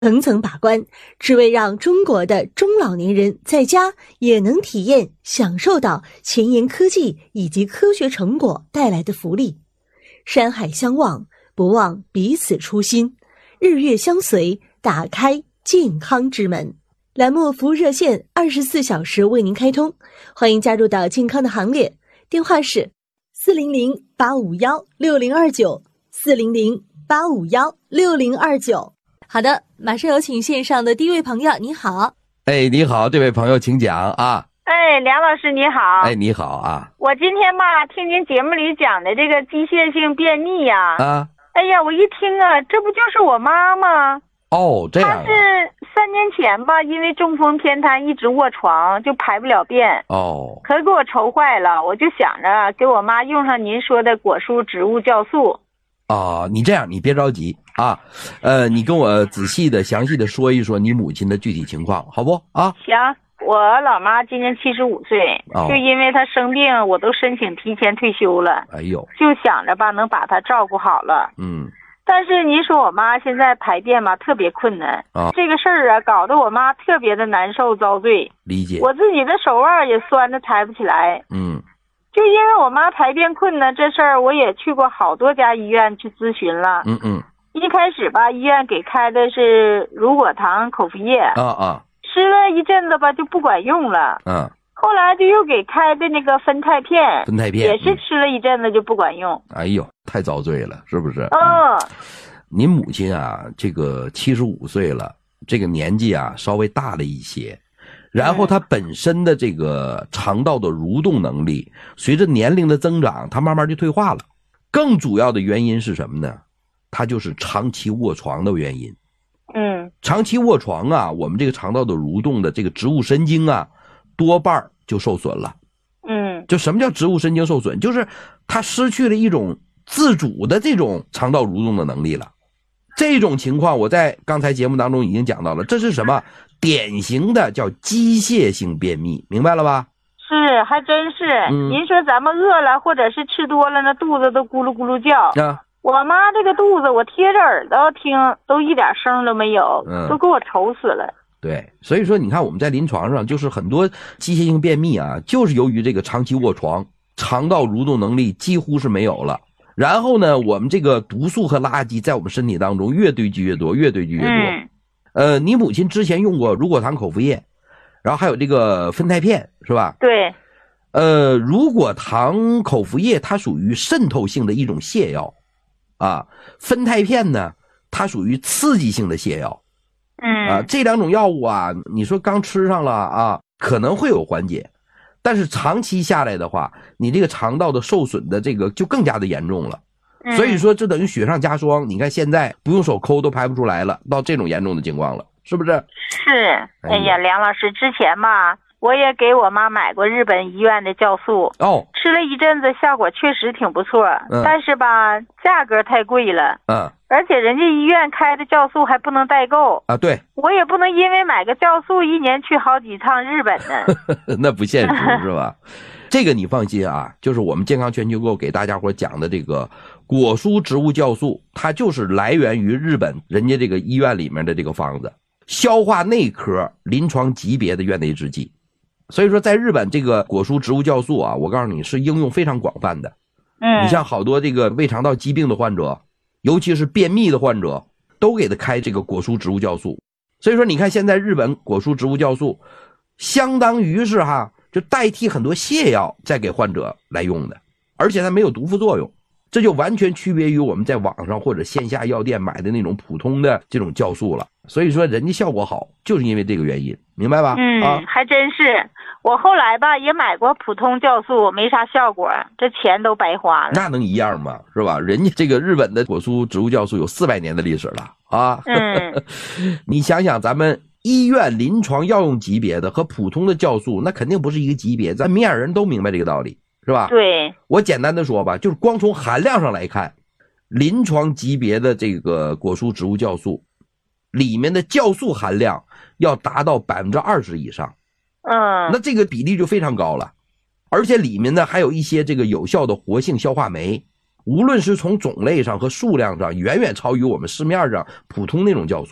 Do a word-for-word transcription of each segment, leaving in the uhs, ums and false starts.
层层把关，只为让中国的中老年人在家也能体验享受到前沿科技以及科学成果带来的福利。山海相望，不忘彼此初心，日月相随，打开健康之门。栏目服务热线二十四小时为您开通，欢迎加入到健康的行列，电话是四零零八五幺六零二九 四零零八五幺六零二九。好的，马上有请线上的第一位朋友，你好。 哎，你好，这位朋友请讲啊。 哎，梁老师你好。 哎，你好啊。 我今天吧听您节目里讲的这个机械性便秘呀、啊， 啊， 哎呀，我一听啊，这不就是我妈吗？ 哦，这样、啊。 她是三年前吧，因为中风偏瘫一直卧床，就排不了便。 哦。 可是给我愁坏了，我就想着给我妈用上您说的果蔬植物酵素。 哦，你这样，你别着急啊，呃，你跟我仔细的、详细的说一说你母亲的具体情况，好不啊？ 行，我老妈今年七十五岁， 哦、 就因为她生病，我都申请提前退休了。 哎呦， 就想着吧，能把她照顾好了。 嗯。 但是您说我妈现在排便吧特别困难啊， 这个事儿啊搞得我妈特别的难受遭罪。 理解。 我自己的手腕也酸的抬不起来。 嗯。 就因为我妈排便困难这事儿，我也去过好多家医院去咨询了。 嗯嗯。 一开始吧，医院给开的是乳果糖口服液。 啊啊。 吃了一阵子吧，就不管用了。 嗯。 后来就又给开的那个酚酞片。 酚酞片。 也是吃了一阵子就不管用。 嗯、哎呦，太遭罪了，是不是？ 嗯。 您母亲啊，这个七十五岁了，这个年纪啊稍微大了一些。然后他本身的这个肠道的蠕动能力随着年龄的增长他慢慢就退化了。更主要的原因是什么呢？他就是长期卧床的原因。 嗯， 长期卧床啊，我们这个肠道的蠕动的这个植物神经啊多半就受损了。 嗯， 就什么叫植物神经受损？就是他失去了一种自主的这种肠道蠕动的能力了。这种情况我在刚才节目当中已经讲到了，这是什么？典型的叫机械性便秘，明白了吧？ 是，还真是。嗯、您说咱们饿了或者是吃多了，那肚子都咕噜咕噜叫。 啊， 我妈这个肚子，我贴着耳朵听，都一点声都没有，嗯、都给我愁死了。 对，所以说你看我们在临床上，就是很多机械性便秘啊，就是由于这个长期卧床，肠道蠕动能力几乎是没有了。然后呢，我们这个毒素和垃圾在我们身体当中越堆积越多，越堆积越多。嗯呃，你母亲之前用过乳果糖口服液，然后还有这个酚酞片，是吧？ 对。 呃，乳果糖口服液它属于渗透性的一种泻药，啊，酚酞片呢，它属于刺激性的泻药。 嗯。 啊，这两种药物啊，你说刚吃上了啊，可能会有缓解，但是长期下来的话，你这个肠道的受损的这个就更加的严重了。所以说这等于雪上加霜，你看现在不用手抠都排不出来了，到这种严重的情况了，是不是？ 是。哎呀，梁老师，之前吧我也给我妈买过日本医院的酵素。 哦。 吃了一阵子效果确实挺不错。 嗯。 但是吧价格太贵了。 嗯。 而且人家医院开的酵素还不能代购。 啊，对。 我也不能因为买个酵素一年去好几趟日本呢。 那不现实是吧？这个你放心啊，就是我们健康全球购给大家伙讲的这个果蔬植物酵素，它就是来源于日本人家这个医院里面的这个方子，消化内科临床级别的院内制剂。所以说在日本这个果蔬植物酵素啊，我告诉你是应用非常广泛的。 嗯， 你像好多这个胃肠道疾病的患者，尤其是便秘的患者，都给他开这个果蔬植物酵素。所以说你看现在日本果蔬植物酵素相当于是哈就代替很多泻药再给患者来用的，而且它没有毒副作用，这就完全区别于我们在网上或者线下药店买的那种普通的这种酵素了。所以说人家效果好就是因为这个原因，明白吧？ 嗯，啊、还真是。我后来吧也买过普通酵素，没啥效果，这钱都白花了。 那能一样吗？是吧？人家这个日本的果蔬植物酵素有四百年的历史了啊。 嗯。 你想想咱们医院临床药用级别的和普通的酵素那肯定不是一个级别，咱明眼人都明白这个道理，是吧？ 对。 我简单的说吧，就是光从含量上来看，临床级别的这个果蔬植物酵素里面的酵素含量要达到百分之二十以上。 嗯。 那这个比例就非常高了。而且里面呢还有一些这个有效的活性消化酶，无论是从种类上和数量上远远超于我们市面上普通那种酵素。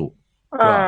是吧？ 嗯。